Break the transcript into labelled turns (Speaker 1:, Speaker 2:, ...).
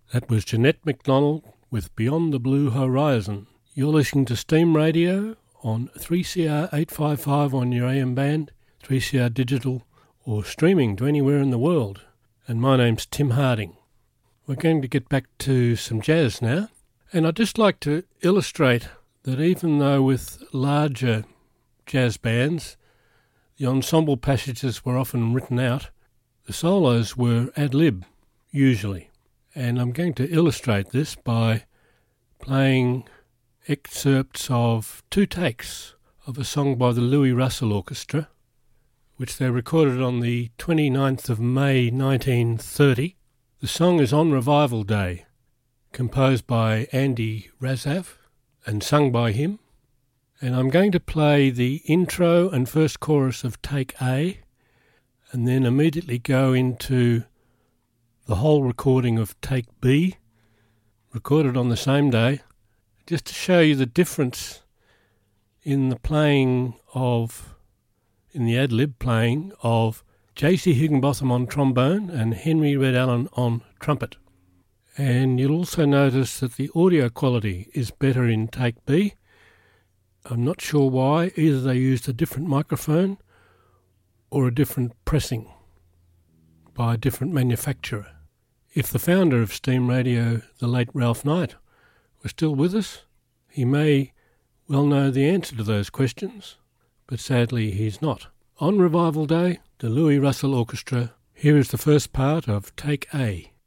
Speaker 1: That was Jeanette MacDonald with Beyond the Blue Horizon. You're listening to Steam Radio on 3CR 855 on your AM band, 3CR Digital, or streaming to anywhere in the world. And my name's Tim Harding. We're going to get back to some jazz now. And I'd just like to illustrate that even though with larger jazz bands, the ensemble passages were often written out, the solos were ad lib, usually. And I'm going to illustrate this by playing excerpts of 2 takes of a song by the Louis Russell Orchestra, which they recorded on the 29th of May 1930. The song is On Revival Day, composed by Andy Razaf and sung by him. And I'm going to play the intro and first chorus of Take A, and then immediately go into the whole recording of Take B, recorded on the same day, just to show you the difference in the playing of, in the ad-lib playing of J.C. Higginbotham on trombone and Henry Red Allen on trumpet. And you'll also notice that the audio quality is better in Take B. I'm not sure why. Either they used a different microphone or a different pressing by a different manufacturer. If the founder of Steam Radio, the late Ralph Knight, were still with us, he may well know the answer to those questions, but sadly he's not. On Revival Day, the Louis Russell Orchestra, here is the first part of Take A.